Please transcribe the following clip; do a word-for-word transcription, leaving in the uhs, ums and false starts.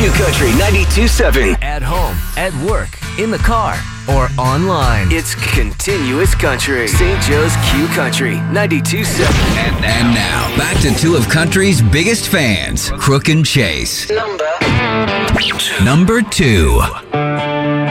Q Country ninety-two point seven. At home, at work, in the car, or online. It's continuous country. Saint Joe's Q Country ninety-two point seven. And now, and now, back to two of country's biggest fans, Crook and Chase. Number Number two.